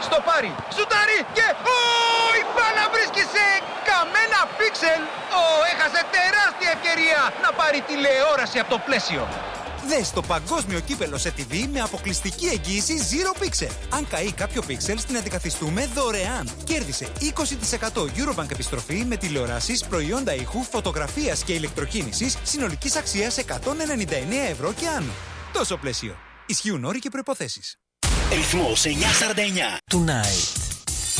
στο πάρει, σουτάρει και... η μπάλα βρίσκει σε καμένα πίξελ. Έχασε τεράστια ευκαιρία να πάρει τηλεόραση από το πλαίσιο. Δες το παγκόσμιο κύπελο σε TV με αποκλειστική εγγύηση Zero Pixel. Αν καεί κάποιο πίξελ, την αντικαθιστούμε δωρεάν. Κέρδισε 20% Eurobank επιστροφή με τηλεοράσεις, προϊόντα ήχου, φωτογραφίας και ηλεκτροκίνησης συνολικής αξίας 199 ευρώ και άνω. Τόσο πλαίσιο. Ισχύουν όροι και προϋποθέσεις. Ρυθμός 949. Tonight.